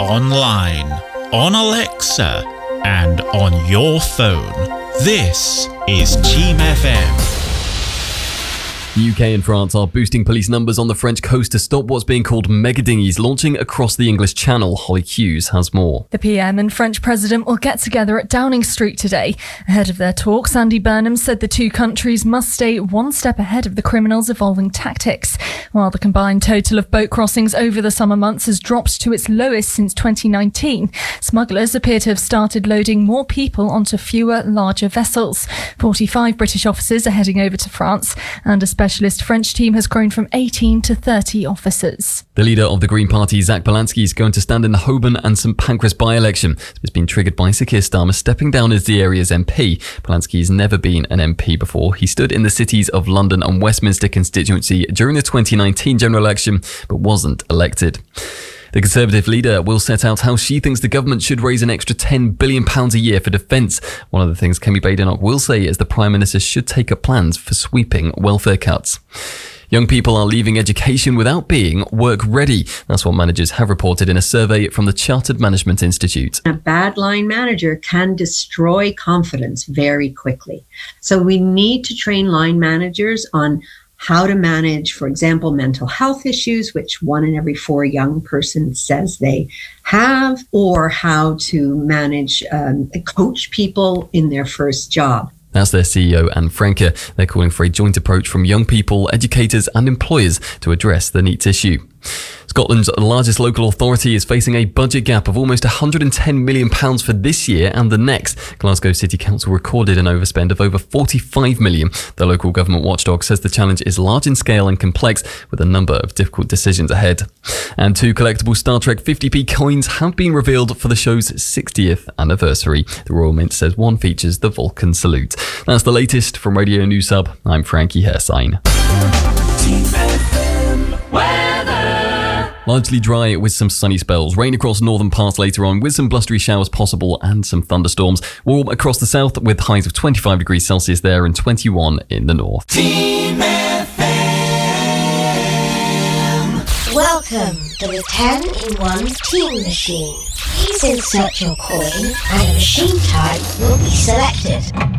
online, on Alexa, and on your phone. This is Team FM. The UK and France are boosting police numbers on the French coast to stop what's being called mega dinghies launching across the English Channel. Holly Hughes has more. The PM and French President will get together at Downing Street today. Ahead of their talks, Andy Burnham said the two countries must stay one step ahead of the criminals' evolving tactics. While the combined total of boat crossings over the summer months has dropped to its lowest since 2019, smugglers appear to have started loading more people onto fewer, larger vessels. 45 British officers are heading over to France, and a specialist French team has grown from 18 to 30 officers. The leader of the Green Party, Zach Balansky, is going to stand in the Holborn and St Pancras by-election. It's been triggered by Sir Keir Starmer stepping down as the area's MP. Balansky's never been an MP before. He stood in the cities of London and Westminster constituency during the 2019 general election, but wasn't elected. The Conservative leader will set out how she thinks the government should raise an extra £10 billion a year for defence. One of the things Kemi Badenoch will say is the Prime Minister should take up plans for sweeping welfare cuts. Young people are leaving education without being work ready. That's what managers have reported in a survey from the Chartered Management Institute. A bad line manager can destroy confidence very quickly. So we need to train line managers on how to manage, for example, mental health issues, which 1 in every 4 young person says they have, or how to manage, coach people in their first job. That's their CEO, Anne Franke. They're calling for a joint approach from young people, educators and employers to address the NEET issue. Scotland's largest local authority is facing a budget gap of almost £110 million for this year and the next. Glasgow City Council recorded an overspend of over £45 million. The local government watchdog says the challenge is large in scale and complex, with a number of difficult decisions ahead. And 2 collectible Star Trek 50p coins have been revealed for the show's 60th anniversary. The Royal Mint says one features the Vulcan salute. That's the latest from Radio News Hub. I'm Frankie Hersign. Largely dry with some sunny spells. Rain across northern parts later on with some blustery showers possible and some thunderstorms. Warm across the south with highs of 25 degrees Celsius there and 21 in the north. Team FM. Welcome to the 10-in-1 Team Machine. Please insert your coin and a machine type will be selected.